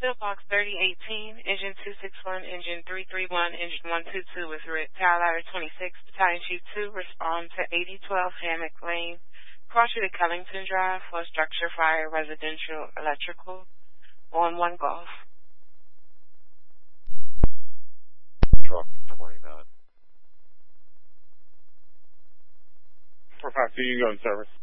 Box 3018, Engine 261, Engine 331, Engine 122 with Red Tower Ladder 26, Battalion Chief 2, respond to 8012 Hammock Lane, cross to Kellington Drive for structure fire, residential, electrical, on 1 Golf. Truck 29. 452, you can go in service.